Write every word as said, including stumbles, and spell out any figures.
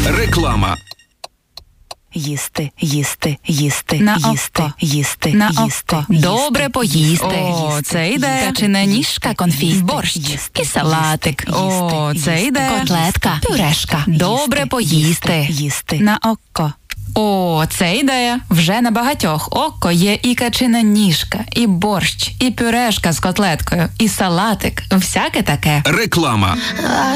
Реклама. Їсти, їсти, їсти, На їсти, око. їсти, На їсти, око. їсти, Добре поїсти. О, Їсти. це ідея. Качина ніжка, конфіт, борщ їсти, і салатик. їсти, О, їсти, це їсти, ідея. Котлетка, пюрешка. Добре поїсти. їсти. На око. О, це ідея. Вже на багатьох око є і качина ніжка, і борщ, і пюрешка з котлеткою, і салатик. Всяке таке. Реклама.